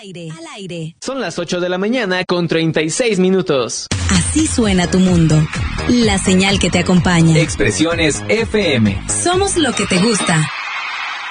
Al aire. Son las 8 de la mañana con 36 minutos. Así suena tu mundo. La señal que te acompaña. Expresiones FM. Somos lo que te gusta.